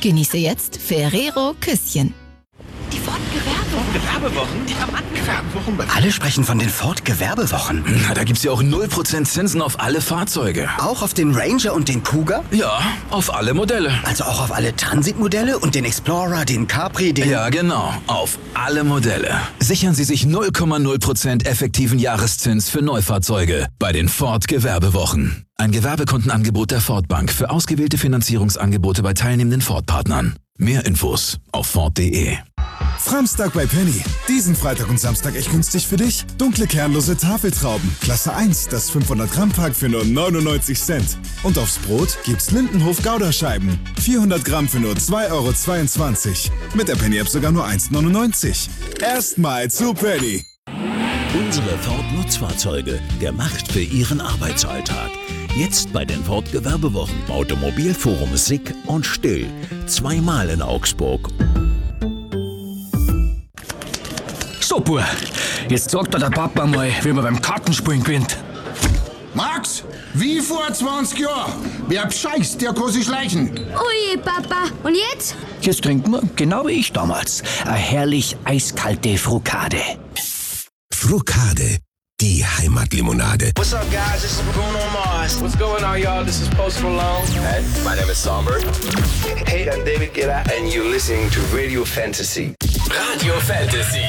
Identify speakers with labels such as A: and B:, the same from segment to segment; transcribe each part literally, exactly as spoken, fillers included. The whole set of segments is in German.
A: Genieße jetzt Ferrero Küsschen.
B: Die Ford-Gewerbewochen.
C: Gewerbewochen? Die Gewerbewochen bei...
D: Alle sprechen von den Ford-Gewerbewochen.
C: Na, da gibt's ja auch null Prozent Zinsen auf alle Fahrzeuge.
D: Auch auf den Ranger und den Cougar?
C: Ja, auf alle Modelle.
D: Also auch auf alle Transit-Modelle und den Explorer, den Capri, den...
C: Ja, genau. Auf alle Modelle. Sichern Sie sich null Komma null Prozent effektiven Jahreszins für Neufahrzeuge bei den Ford-Gewerbewochen. Ein Gewerbekundenangebot der Ford Bank für ausgewählte Finanzierungsangebote bei teilnehmenden Ford-Partnern. Mehr Infos auf Ford punkt de.
E: Framstag bei Penny. Diesen Freitag und Samstag echt günstig für dich. Dunkle kernlose Tafeltrauben. Klasse eins, das fünfhundert Gramm Pack für nur neunundneunzig Cent. Und aufs Brot gibt's Lindenhof Gouda-Scheiben. vierhundert Gramm für nur zwei Euro zweiundzwanzig. Mit der Penny-App sogar nur eins neunundneunzig. Erstmal zu Penny.
F: Unsere Ford-Nutzfahrzeuge, gemacht für Ihren Arbeitsalltag. Jetzt bei den Ford-Gewerbewochen. Automobilforum Sick und Still. Zweimal in Augsburg.
G: So, Bub, jetzt sagt dir der Papa mal, wie man beim Kartenspielen gewinnt.
H: Max, wie vor zwanzig Jahren. Wer bescheißt, der kann sich schleichen.
I: Ui, Papa. Und jetzt?
G: Jetzt trinken wir, genau wie ich damals, eine herrlich eiskalte Frukade.
J: Frukade, die Heimatlimonade.
K: What's up, guys? This is Bruno Mars. What's going on, y'all? This is Post Malone. Hey, my name is Songbird. Hey, I'm David Guetta, and you're listening to Radio Fantasy.
L: Radio Fantasy.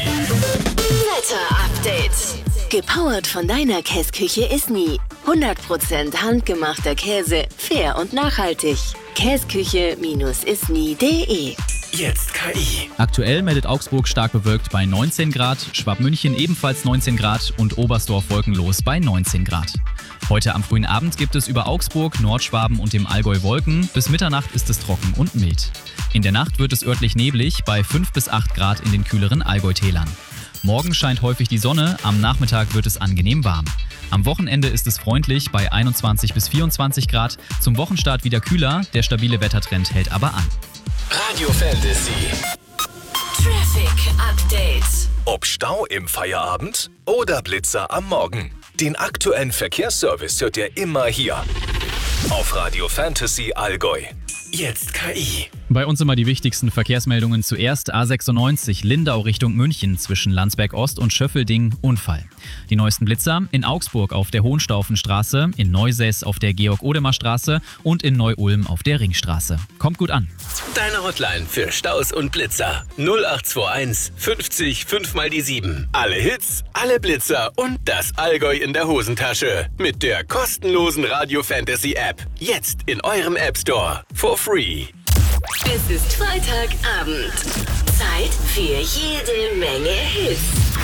M: Wetter-Update. Gepowert von deiner Käsküche Isny. hundert Prozent handgemachter Käse, fair und nachhaltig. Käsküche Isny punkt de.
L: Jetzt K I.
N: Aktuell meldet Augsburg stark bewölkt bei neunzehn Grad, Schwabmünchen ebenfalls neunzehn Grad und Oberstdorf wolkenlos bei neunzehn Grad. Heute am frühen Abend gibt es über Augsburg, Nordschwaben und dem Allgäu Wolken. Bis Mitternacht ist es trocken und mild. In der Nacht wird es örtlich neblig bei fünf bis acht Grad in den kühleren Allgäu-Tälern. Morgen scheint häufig die Sonne, am Nachmittag wird es angenehm warm. Am Wochenende ist es freundlich bei einundzwanzig bis vierundzwanzig Grad. Zum Wochenstart wieder kühler, der stabile Wettertrend hält aber an.
L: Radio Fantasy.
M: Traffic Update.
O: Ob Stau im Feierabend oder Blitzer am Morgen. Den aktuellen Verkehrsservice hört ihr immer hier. Auf Radio Fantasy Allgäu. Jetzt K I.
N: Bei uns immer die wichtigsten Verkehrsmeldungen. Zuerst A sechsundneunzig Lindau Richtung München zwischen Landsberg Ost und Schöffelding Unfall. Die neuesten Blitzer in Augsburg auf der Hohenstaufenstraße, in Neusäß auf der Georg-Odemer-Straße und in Neu-Ulm auf der Ringstraße. Kommt gut an.
L: Deine Hotline für Staus und Blitzer. null acht zwei eins fünfzig fünf mal die sieben. Alle Hits, alle Blitzer und das Allgäu in der Hosentasche. Mit der kostenlosen Radio Fantasy App. Jetzt in eurem App Store. For free.
M: Es ist Freitagabend. Zeit für jede Menge Hits.